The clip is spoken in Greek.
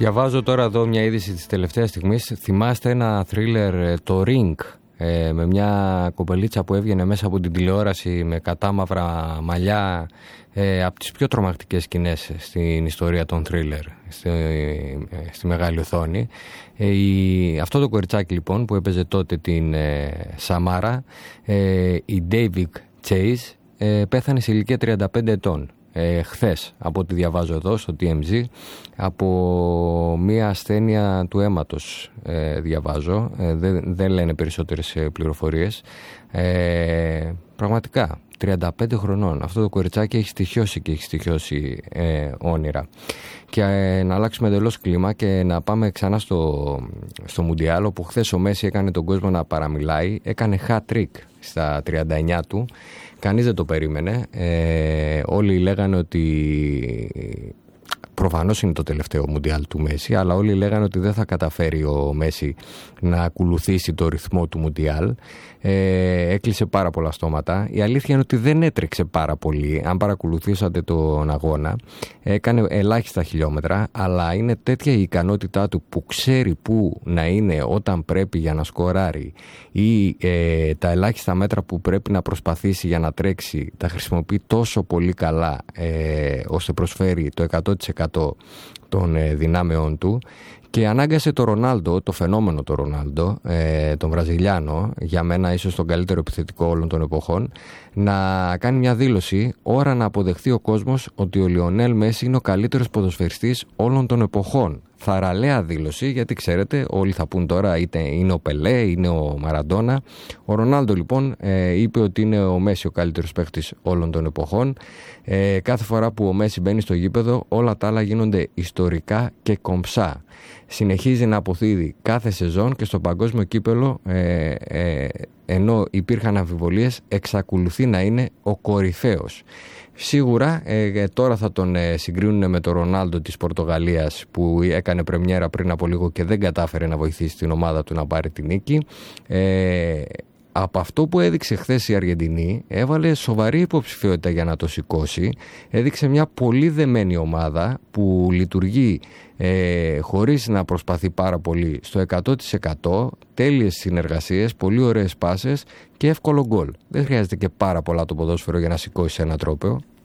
Διαβάζω τώρα εδώ μια είδηση της τελευταίας στιγμής. Θυμάστε ένα θρίλερ, το Ring, με μια κοπελίτσα που έβγαινε μέσα από την τηλεόραση με κατάμαυρα μαλλιά, από τις πιο τρομακτικές σκηνές στην ιστορία των θρίλερ στη μεγάλη οθόνη. Αυτό το κοριτσάκι λοιπόν που έπαιζε τότε την Σαμάρα, η David Chase, πέθανε σε ηλικία 35 ετών. Χθες, από ό,τι διαβάζω εδώ στο TMZ, από μια ασθένεια του αίματος, διαβάζω, δεν λένε περισσότερες πληροφορίες. Πραγματικά 35 χρονών αυτό το κοριτσάκι έχει στοιχειώσει και έχει στοιχειώσει όνειρα. Και να αλλάξουμε εντελώς κλίμα και να πάμε ξανά στο Μουντιάλ, όπου χθες ο Μέση έκανε τον κόσμο να παραμιλάει. Έκανε hat-trick στα 39 του. Κανείς δεν το περίμενε. Όλοι λέγανε ότι προφανώς είναι το τελευταίο Μουντιάλ του Μέση, αλλά όλοι λέγανε ότι δεν θα καταφέρει ο Μέση να ακολουθήσει το ρυθμό του Μουντιάλ. Έκλεισε πάρα πολλά στόματα. Η αλήθεια είναι ότι δεν έτρεξε πάρα πολύ. Αν παρακολουθήσατε τον αγώνα, έκανε ελάχιστα χιλιόμετρα, αλλά είναι τέτοια η ικανότητά του που ξέρει πού να είναι όταν πρέπει για να σκοράρει, ή τα ελάχιστα μέτρα που πρέπει να προσπαθήσει για να τρέξει τα χρησιμοποιεί τόσο πολύ καλά, ώστε προσφέρει το 100% των δυνάμεών του. Και ανάγκασε το Ρονάλντο, το φαινόμενο το Ρονάλντο, τον Βραζιλιάνο, για μένα ίσως τον καλύτερο επιθετικό όλων των εποχών, να κάνει μια δήλωση, ώρα να αποδεχθεί ο κόσμος ότι ο Λιονέλ Μέση είναι ο καλύτερος ποδοσφαιριστής όλων των εποχών. Θαραλέα δήλωση, γιατί ξέρετε, όλοι θα πούν τώρα είτε είναι ο Πελέ, είναι ο Μαραντόνα. Ο Ρονάλντο λοιπόν είπε ότι είναι ο Μέση ο καλύτερος παίχτης όλων των εποχών. Κάθε φορά που ο Μέση μπαίνει στο γήπεδο, όλα τα άλλα γίνονται ιστορικά και κομψά. Συνεχίζει να αποθύδει κάθε σεζόν και στο παγκόσμιο κύπελο, ενώ υπήρχαν αμφιβολίες, εξακολουθεί να είναι ο κορυφαίος. Σίγουρα τώρα θα τον συγκρίνουν με τον Ρονάλντο της Πορτογαλίας, που έκανε πρεμιέρα πριν από λίγο και δεν κατάφερε να βοηθήσει την ομάδα του να πάρει την νίκη. Από αυτό που έδειξε χθες η Αργεντινή, έβαλε σοβαρή υποψηφιότητα για να το σηκώσει. Έδειξε μια πολύ δεμένη ομάδα που λειτουργεί χωρίς να προσπαθεί πάρα πολύ στο 100%, τέλειες συνεργασίες, πολύ ωραίες πάσες και εύκολο γκολ. Δεν χρειάζεται και πάρα πολλά το ποδόσφαιρο για να σηκώσει ένα τρόπαιο.